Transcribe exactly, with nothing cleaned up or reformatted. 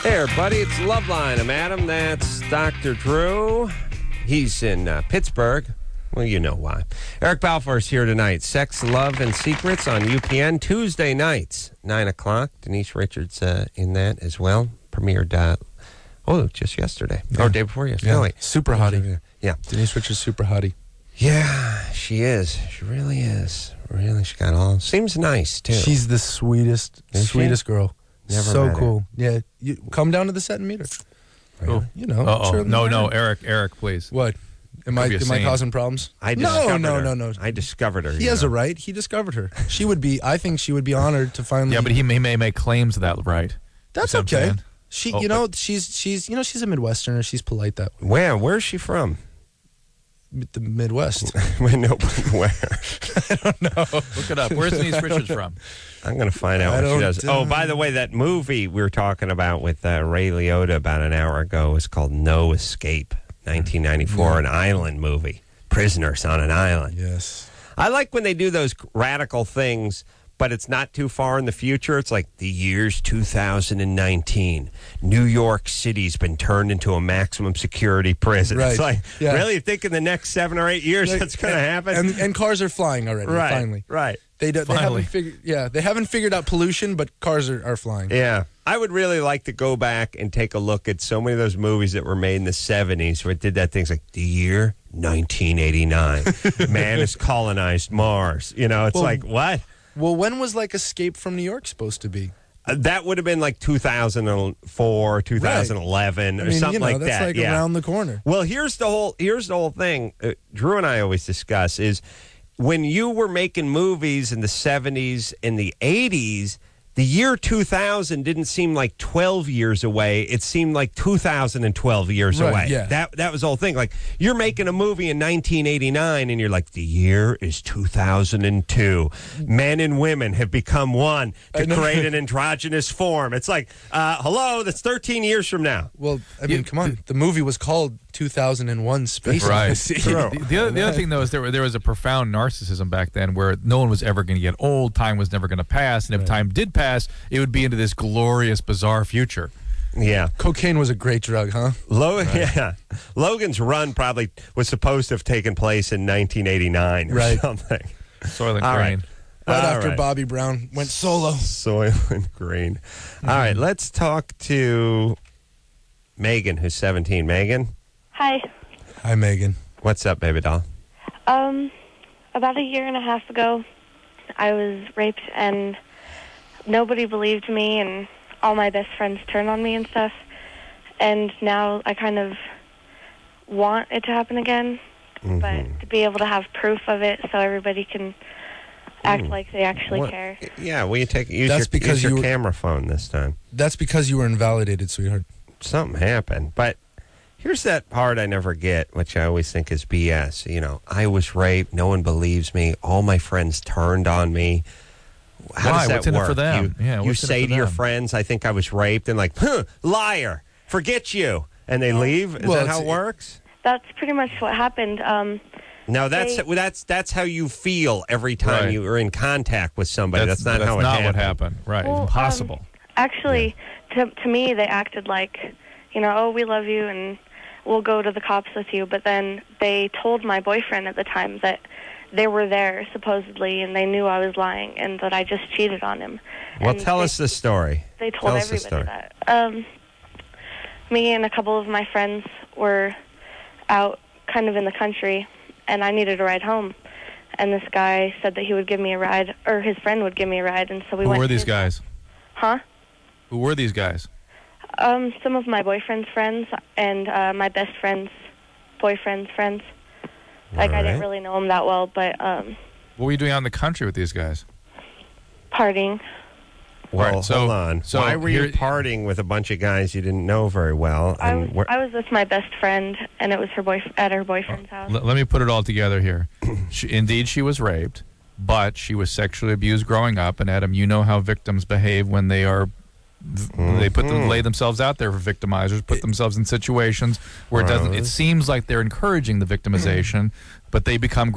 Hey, everybody, it's Loveline. I'm Adam. That's Doctor Drew. He's in uh, Pittsburgh. Well, you know why. Eric Balfour's here tonight. Sex, Love, and Secrets on U P N Tuesday nights, nine o'clock. Denise Richards uh, in that as well. Premiered, uh, oh, just yesterday. Yeah. Or day before yesterday. Yeah. No, wait. Super hottie. Yeah. Denise Richards, super hottie. Yeah, she is. She really is. Really, she got all... Seems nice, too. She's the sweetest, Is sweetest she? girl. Never so met her. cool. Yeah. You come down to the set and meet her. Really? You know. Uh-oh. sure No, let no, her. Eric, Eric, please. What? Am I, Could be a am I scene. causing problems? I no, discovered no, her. no, no. I discovered her. He you has know. a right. He discovered her. She would be, I think she would be honored to finally. Yeah, but he may, may make claims to that right. That's You know what I'm okay. saying? She, Oh, you know, she's, she's, you know, she's a Midwesterner. She's polite that way. Where? Where's she from? The Midwest. Wait, no, where? Look it up. Where's Denise Richards from? I'm going to find out I what she don't, does. uh, Oh, by the way, that movie we were talking about with uh, Ray Liotta about an hour ago is called No Escape, nineteen ninety-four, Yeah. an island movie. Prisoners on an island. Yes. I like when they do those radical things, but it's not too far in the future. It's like the year's two thousand nineteen. New York City's been turned into a maximum security prison. It's Right. like, Yeah. really? You think in the next seven or eight years Like, that's going to happen? And, and cars are flying already. right, Finally. right. They, do, they Finally. haven't figured. Yeah, they haven't figured out pollution, but cars are, are flying. Yeah. I would really like to go back and take a look at so many of those movies that were made in the seventies where it did that things like the year nineteen eighty-nine. Man has colonized Mars. You know, it's Well, like, what? Well, when was like Escape from New York supposed to be? Uh, that would have been like two thousand four, two thousand eleven, I or mean, something you know, like that's that. like yeah. around the corner. Well, here's the whole here's the whole thing. Uh, Drew and I always discuss is when you were making movies in the seventies and the eighties, the year two thousand didn't seem like twelve years away. It seemed like two thousand twelve years Right, away. yeah. That that was the whole thing. Like you're making a movie in nineteen eighty-nine and you're like the year is two thousand two. Men and women have become one I to know. create an androgynous form. It's like, uh, hello, that's thirteen years from now. Well, I mean, You- come on. The movie was called two thousand one Space Right. Odyssey. True. The, the other, the other thing, though, is there, there was a profound narcissism back then where no one was ever going to get old. Time was never going to pass. And if time did pass, it would be into this glorious, bizarre future. Yeah. Cocaine was a great drug, huh? Lo- yeah. Logan's Run probably was supposed to have taken place in nineteen eighty-nine or Right. something. Soylent All right. Green. Right All after right. Bobby Brown went solo. Soylent Green. All right, let's talk to Megan, who's seventeen. Megan, Hi. Hi, Megan. what's up, baby doll? Um, about a year and a half ago, I was raped, and nobody believed me, and all my best friends turned on me and stuff. And now I kind of want it to happen again, Mm-hmm. but to be able to have proof of it so everybody can act like they actually What- care. Yeah, will you take use That's your, because use your you were- camera phone this time? That's because you were invalidated, sweetheart. Something happened, but here's that part I never get, which I always think is B S. You know, I was raped. No one believes me. All my friends turned on me. How Why? does that What's in it work? for them? You, Yeah, you what's in it say for to your them? friends, "I think I was raped," and like, "Huh, liar, forget you," and they leave. Is Well, that how it it's- works? That's pretty much what happened. Um, No, that's They- that's that's how you feel every time Right. you are in contact with somebody. That's, not how it not happened. what happened. Right. Well, it's impossible. um, actually, to to me, they acted like, you know, oh, we love you and we'll go to the cops with you. But then they told my boyfriend at the time that they were there supposedly and they knew I was lying and that I just cheated on him. Well, And tell they, us the story. They told tell us the everybody story. that. Um, me and a couple of my friends were out kind of in the country, and I needed a ride home. And this guy said that he would give me a ride, or his friend would give me a ride, and so we Who went. were to these his- guys? Huh? Who were these guys? Um, some of my boyfriend's friends and uh, my best friend's boyfriend's friends. Like, I didn't Alright. really know him that well, but um, What were you doing out in the country with these guys? partying. Well, Right, so- hold on. so Why were you here- partying with a bunch of guys you didn't know very well? I And was, where- I was with my best friend, and it was her boyf- at her boyfriend's house. L- let me put it all together here. She, indeed, she was raped, but she was sexually abused growing up. And Adam, you know how victims behave when they are. They put them, lay themselves out there for victimizers, put themselves in situations where it doesn't. It seems like they're encouraging the victimization, but they become